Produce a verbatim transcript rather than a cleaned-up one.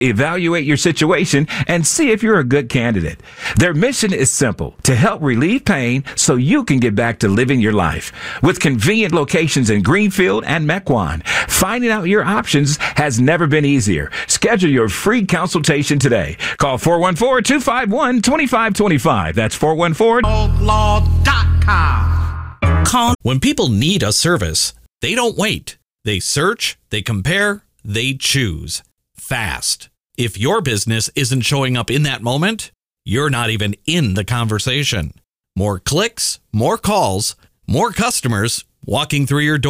evaluate your situation, and see if you're a good candidate. Their mission is simple: to help relieve pain so you can get back to living your life. With convenient locations in Greenfield and Mequon, finding out your options has never been easier. Schedule your free consultation today. Call four one four, two five one, two five two five. That's four one four. old law dot com. When people need a service, they don't wait. They search, they compare, they choose. Fast. If your business isn't showing up in that moment, you're not even in the conversation. More clicks, more calls, more customers walking through your door.